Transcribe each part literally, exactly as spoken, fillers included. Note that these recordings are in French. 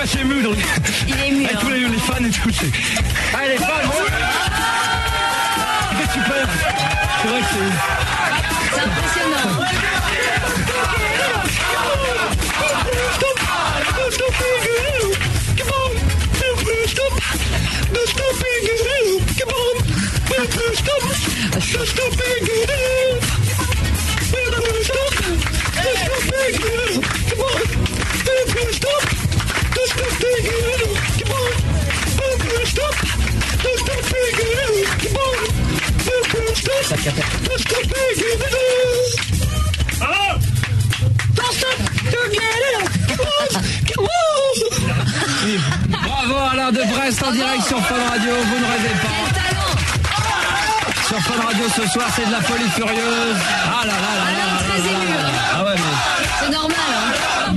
assez ému. Donc... Il est ému. Avec hein. tous les, les fans et tout. C'est... Allez, les fans. C'est super. C'est vrai que c'est... C'est impressionnant. Bravo Alain de Brest en direct sur Fun Radio, vous ne rêvez pas. Sur Fun Radio ce soir, c'est de la folie furieuse. Ah là là là là là très là ému, là. hein. Ah ouais mais... C'est normal. Hein.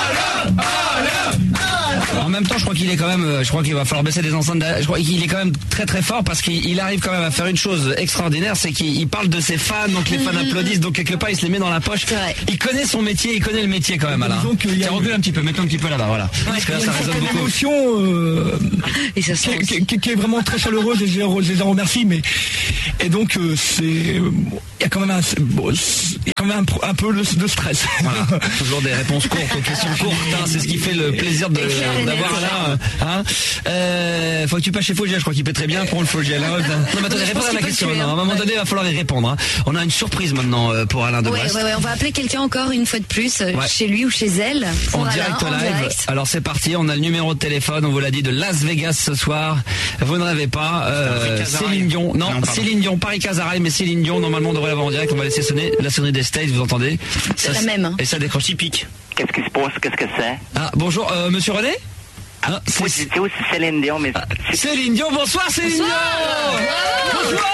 En même temps, je crois qu'il est quand même, je crois qu'il va falloir baisser des enceintes. Je crois qu'il est quand même très très fort parce qu'il arrive quand même à faire une chose extraordinaire, c'est qu'il parle de ses fans, donc les fans applaudissent, donc quelque part il se les met dans la poche. Il connaît son métier, il connaît le métier quand même, Alain. Tiens, recule un petit peu, mets-toi un petit peu là-bas, voilà. Parce que là, ça résonne beaucoup. Une émotion euh, Et ça qui, qui, qui, qui est vraiment très chaleureuse et je, je les en remercie, mais et donc euh, c'est, il y a quand même un, bon, il y a quand même un, un peu de, de stress. Voilà. Toujours des réponses courtes, aux questions courtes, hein, c'est ce qui fait le plaisir de, d'avoir là. Hein. Euh, faut que tu passes chez Fogiel, je crois qu'il peut très bien pour le Fogiel. Hein. Non mais attendez, répondez à la question. Non, à un moment donné, il va falloir y répondre. Hein. On a une surprise maintenant pour Alain de Ouais, Brest. ouais, ouais, on va appeler quelqu'un encore une fois de plus, Ouais. chez lui ou chez elle. En Alain, direct en live. direct. Alors c'est parti, on a le numéro de téléphone, on vous l'a dit, de Las Vegas ce soir. Vous ne rêvez pas. Euh, Céline Dion. Non, non Céline Dion, Paris Casaraï, mais Céline Dion, normalement on devrait l'avoir en direct. On va laisser sonner la sonnerie des States, vous entendez? C'est ça, la même. Hein. Et ça décroche typique. Qu'est-ce qui se passe? Qu'est-ce que c'est? Ah, bonjour, euh, monsieur René? Ah, c'est... Oui, c'est aussi Céline Dion, mais... Céline Dion, bonsoir Céline Dion. Bonsoir.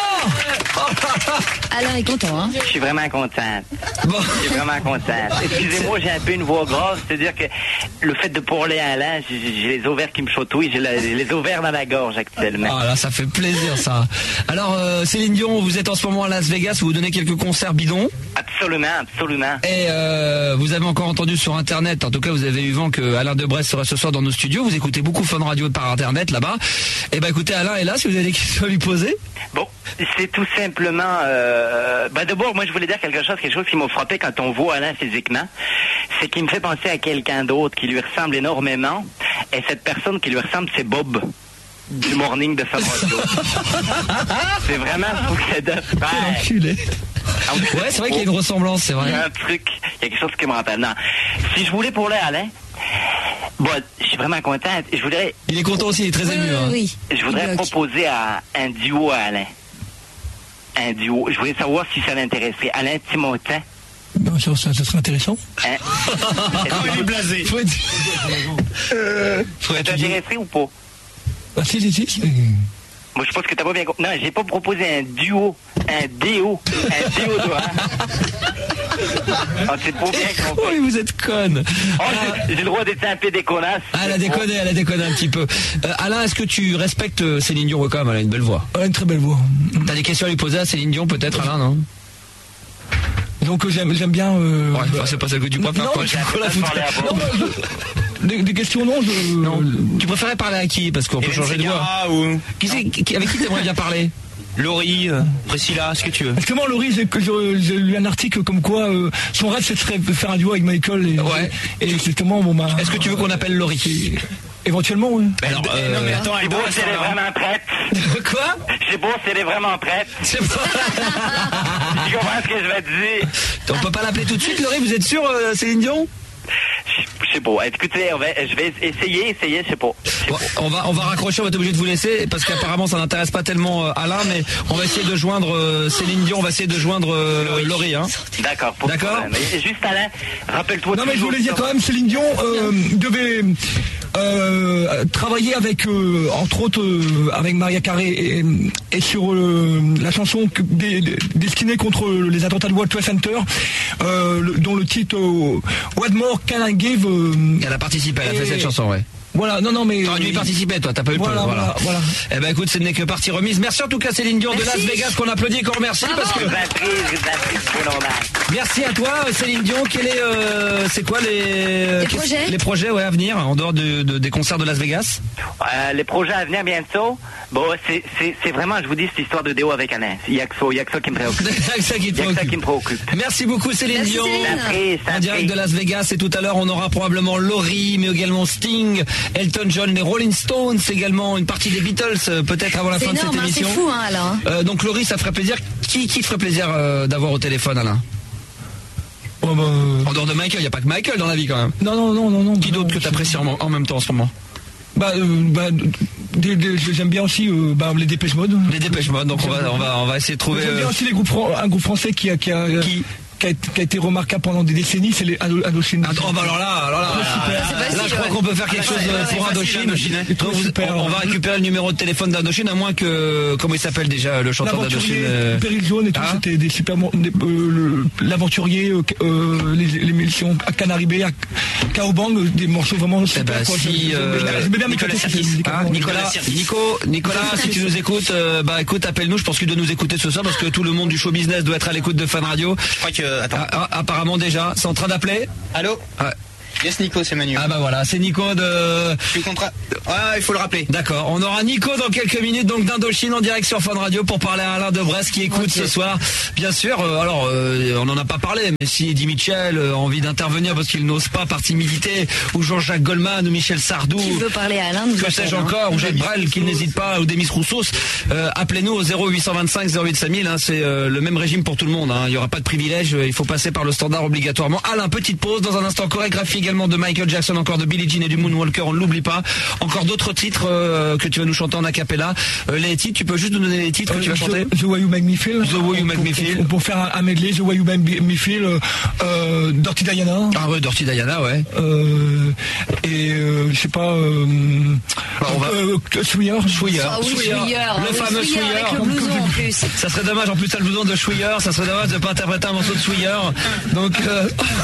Alain est content, hein? Je suis vraiment contente. Bon. Je suis vraiment contente. Excusez-moi, j'ai un peu une voix grave, c'est-à-dire que le fait de parler à Alain, j'ai, j'ai les ovaires qui me chatouillent, j'ai la, les ovaires dans la gorge actuellement. Ah là, ça fait plaisir ça. Alors euh, Céline Dion, vous êtes en ce moment à Las Vegas, vous donnez quelques concerts bidons. Absolument, absolument. Et euh, vous avez encore entendu sur Internet, en tout cas vous avez eu vent que Alain de Brest serait ce soir dans nos studios, vous écoutez beaucoup Fun Radio par Internet là-bas. Et ben écoutez, Alain est là, si vous avez des questions à lui poser. Bon, c'est tout simplement... Euh, ben d'abord, moi je voulais dire quelque chose, quelque chose qui m'a frappé quand on voit Alain physiquement, c'est qu'il me fait penser à quelqu'un d'autre qui lui ressemble énormément, et cette personne qui lui ressemble, c'est Bob du Morning de Fun Radio. C'est vraiment ce que c'est de enculé. Ouais, c'est vrai qu'il y a une ressemblance, c'est vrai. Il y a un truc, il y a quelque chose qui me rappelle. Non, si je voulais parler à Alain, bon, je suis vraiment contente. Je voudrais... Il est content aussi, il est très Oui, ému. Hein. oui. Je voudrais proposer à un duo à Alain. Un duo. Je voulais savoir si ça l'intéresserait. Alain Timotin. Ben, ça, ça, ça serait intéressant. Hein? Il est blasé. Faut être... euh, ça t'intéresserait ou pas? Ah, si, si, si. si. Moi, je pense que t'as pas bien compris. Non, j'ai pas proposé un duo. Un déo. Un déodorant. Ah, c'est pas bien compris. Oui, vous êtes conne. Oh, j'ai, j'ai le droit d'être un peu déconnasse. Ah, elle a déconné, elle a déconné un petit peu. Euh, Alain, est-ce que tu respectes Céline Dion quand même? Elle a une belle voix. Elle a une très belle voix. T'as des questions à lui poser à Céline Dion peut-être, Alain, non? Donc j'aime, j'aime bien... Euh, ouais, bah, c'est pas celle que tu préfères. Non, quoi, je la non, je, des, des questions, non, je... Non. Tu préférais parler à qui? Parce qu'on peut changer de voix. Ou... Qui c'est, qui, avec qui t'aimerais bien parler? Laurie, euh, Priscilla, ce que tu veux. Justement, Laurie, j'ai, j'ai, j'ai lu un article comme quoi euh, son rêve, ce serait de faire un duo avec Michael. Et, ouais. Et justement, bon, bah... Est-ce que tu veux qu'on appelle Laurie? Éventuellement, oui. Alors, euh... non, mais attends, je sais pas si elle est vraiment prête. Quoi? Je sais pas si elle est vraiment prête. C'est pas... Tu comprends ce que je vais te dire? On peut pas l'appeler tout de suite, Laurie? Vous êtes sûr, euh, Céline Dion? Je sais pas. Écoutez, on va, je vais essayer, essayer, je sais pas. Bon, on va, on va raccrocher, on va être obligé de vous laisser parce qu'apparemment ça n'intéresse pas tellement euh, Alain, mais on va essayer de joindre euh, Céline Dion, on va essayer de joindre euh, Laurie. Hein. D'accord. D'accord. Mais juste Alain, rappelle-toi. Non mais je voulais dire quand même, Céline Dion euh, devait euh, travailler avec, euh, entre autres, euh, avec Maria Carey et, et sur euh, la chanson que, des, des, destinée contre les attentats de World Trade Center, euh, le, dont le titre euh, What More Can I Give. Euh, Elle a participé, elle a fait cette chanson, ouais. Voilà, non, non, mais... T'aurais dû y participer, toi, t'as pas eu le voilà, temps. Voilà, voilà. Eh ben écoute, ce n'est que partie remise. Merci en tout cas Céline Dion. Merci. De Las Vegas qu'on applaudit et qu'on remercie. Bravo. Parce que... Merci à toi Céline Dion. Quel est, euh, c'est quoi les... Les projets Les projets, ouais, à venir, en dehors de, de, des concerts de Las Vegas? Euh, les projets à venir bientôt, bon, c'est, c'est, c'est vraiment, je vous dis, cette histoire de déo avec Alain. Il n'y a que ça, il y a que ça qui me préoccupe. Il y a que ça qui, il y a que ça qui me préoccupe. Merci beaucoup Céline Dion. En direct de Las Vegas, et tout à l'heure on aura probablement Laurie, mais également Sting, Elton John, les Rolling Stones, également une partie des Beatles, peut-être avant la c'est fin énorme, de cette émission. C'est fou, hein, Alain. Euh, donc Laurie, ça ferait plaisir. Qui, qui ferait plaisir euh, d'avoir au téléphone, Alain? Oh bah, en dehors de Michael, il n'y a pas que Michael dans la vie quand même. Non, non, non, non, non. Qui d'autre que tu apprécies en, en même temps en ce moment? Bah, euh, bah des, des, j'aime bien aussi euh, bah, les Dépêche Mode. Les Dépêche Mode, donc on va, on va, on va essayer de trouver. J'aime bien aussi les groupes, un groupe français qui a, qui a, qui Qui a, qui a été remarquable pendant des décennies, c'est les Indochine. Ah, oh bah alors là, alors là, là, là, là je crois qu'on peut faire quelque chose pour Indochine. Donc, vous, on, on va récupérer le numéro de téléphone d'Indochine, à moins que, comment il s'appelle déjà le chanteur d'Indochine? Euh... Péril Jaune et tout, hein, c'était des super, des, euh, l'aventurier, euh, euh, les, les émissions à Canary Bay, à Kaobang, des morceaux vraiment super. Eh ben, quoi, si, je, euh, je, je, Nicolas, Nicolas, ah, Nicolas, Nico, Nicolas, si tu nous écoutes, euh, bah écoute, appelle-nous. Je pense qu'il doit nous écouter ce soir parce que tout le monde du show business doit être à l'écoute de Fun Radio. Je crois que, attends. Ah, ah, apparemment déjà, c'est en train d'appeler. Allô? Ouais. Yes, Nico, c'est Manu. Ah bah voilà, c'est Nico de... Je suis contrat. Ah, il faut le rappeler. D'accord, on aura Nico dans quelques minutes, donc d'Indochine en direct sur Fun Radio pour parler à Alain de Brest qui écoute okay. ce soir. Bien sûr, euh, alors euh, on n'en a pas parlé, mais si Eddie Mitchell a euh, envie d'intervenir parce qu'il n'ose pas par timidité, ou Jean-Jacques Goldman, ou Michel Sardou, qui veut parler à Alain, que sais-je encore, ou Jacques Brel, qu'il n'hésite pas, ou Demis Roussos, euh, appelez-nous au zéro huit cent vingt-cinq zéro huit cinq mille, hein, c'est euh, le même régime pour tout le monde, hein, il n'y aura pas de privilège, il faut passer par le standard obligatoirement. Alain, petite pause, dans un instant chorégraphie également de Michael Jackson, encore de Billie Jean et du Moonwalker, on ne l'oublie pas. Encore d'autres titres euh, que tu vas nous chanter en acapella. Euh, les titres, tu peux juste nous donner les titres euh, que tu vas the, chanter? The Way You Make Me Feel. The Way You Make Me Feel. Pour faire un, un medley, The Way You Make Me Feel, euh, euh, Dirty Diana. Ah ouais, Dirty Diana, ouais. Euh, et euh, je sais pas. Euh, Alors on va... euh, Swear. Swear. Ah oui, Swear. Le oui, fameux Swear. Swear. Avec le blouson en plus. Ça serait dommage, en plus t'as le blouson de Swear, ça serait dommage de ne pas interpréter un morceau de Swear. Donc. Euh...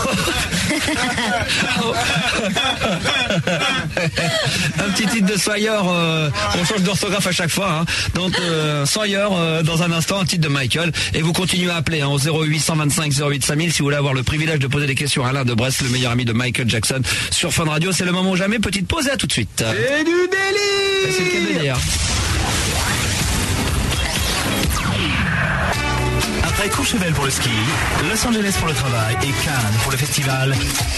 un petit titre de Sawyer, euh, on change d'orthographe à chaque fois, hein. Donc euh, Sawyer euh, dans un instant, un titre de Michael, et vous continuez à appeler hein, au zéro huit cent vingt-cinq zéro huit cinq mille si vous voulez avoir le privilège de poser des questions à Alain de Brest, le meilleur ami de Michael Jackson sur Fun Radio. C'est le moment ou jamais, petite pause et à tout de suite. C'est du délire. C'est le cas de dire. Après Courchevel pour le ski, Los Angeles pour le travail et Cannes pour le festival,